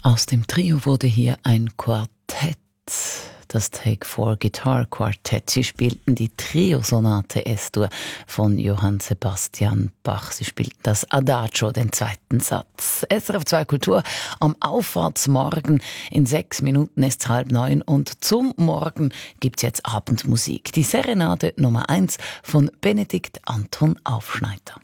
Aus dem Trio wurde hier ein Quartett, das Take 4 Guitar Quartett. Sie spielten die Trio-Sonate S-Dur von Johann Sebastian Bach. Sie spielten das Adagio, den zweiten Satz. SRF 2 Kultur am Auffahrtsmorgen. In 6 Minuten ist es 8:30 und zum Morgen gibt's jetzt Abendmusik. Die Serenade Nummer 1 von Benedikt Anton Aufschneider.